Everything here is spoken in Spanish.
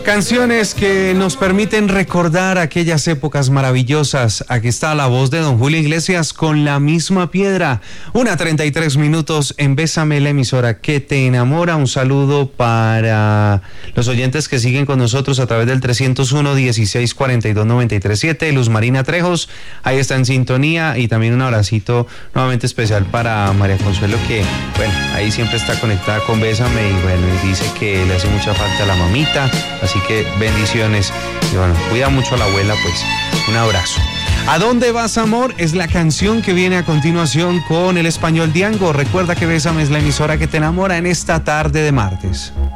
Canciones que nos permiten recordar aquellas épocas maravillosas. Aquí está la voz de don Julio Iglesias con La Misma Piedra. 1:33 en Bésame, la emisora que te enamora. Un saludo para los oyentes que siguen con nosotros a través del 301-1642-937. Luz Marina Trejos, ahí está en sintonía. Y también un abracito nuevamente especial para María Consuelo, que bueno, ahí siempre está conectada con Bésame y bueno, y dice que le hace mucha falta a la mamita. Así que bendiciones y bueno, cuida mucho a la abuela, pues un abrazo. ¿A dónde vas, amor? Es la canción que viene a continuación con el Español Diango. Recuerda que Bésame es la emisora que te enamora en esta tarde de martes.